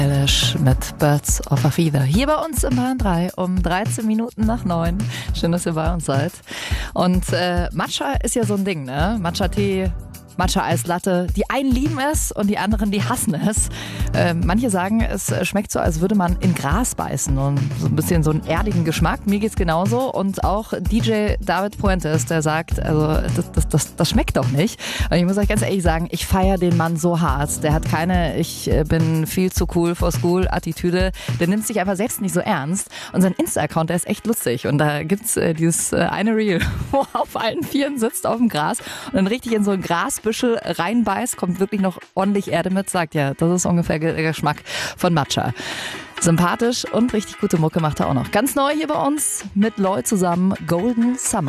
Eilish mit Birds of a Feather. Hier bei uns im Bahn 3 um 13 Minuten nach 9. Schön, dass ihr bei uns seid. Und Matcha ist ja so ein Ding, ne? Matcha-Tee, Matcha-Eislatte. Die einen lieben es und die anderen, die hassen es. Manche sagen, es schmeckt so, als würde man in Gras beißen und so ein bisschen so einen erdigen Geschmack. Mir geht's genauso. Und auch DJ David Puentes, der sagt, also das schmeckt doch nicht. Und ich muss euch ganz ehrlich sagen, ich feiere den Mann so hart. Der hat keine ich bin viel zu cool for school Attitüde. Der nimmt sich einfach selbst nicht so ernst. Und sein Insta-Account, der ist echt lustig. Und da gibt's dieses eine Reel, wo er auf allen Vieren sitzt auf dem Gras und dann richtig in so ein Grasbüschel reinbeißt, kommt wirklich noch ordentlich Erde mit, sagt ja, das ist ungefähr der Geschmack von Matcha. Sympathisch und richtig gute Mucke macht er auch noch. Ganz neu hier bei uns mit Lloyd zusammen, Golden Summer.